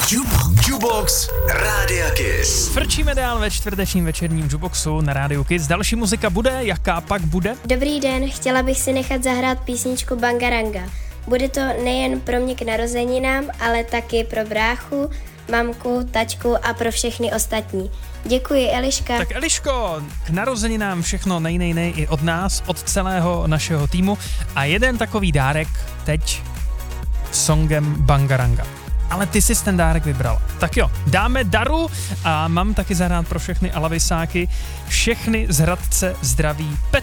Jubox Rádia Kiss. Frčíme dál ve čtvrtečním večerním Juboxu na Rádiu Kiss. Další muzika bude, jaká pak bude? Dobrý den, chtěla bych si nechat zahrát písničku Bangaranga. Bude to nejen pro mě k narozeninám, ale taky pro bráchu, mamku, tačku a pro všechny ostatní. Děkuji, Eliška. Tak Eliško, k narozeninám všechno nej i od nás, od celého našeho týmu a jeden takový dárek teď songem Bangaranga. Ale ty jsi ten dárek vybrala. Tak jo, dáme daru a mám taky zahrát pro všechny alavisáky. Všechny z Hradce zdraví Petr.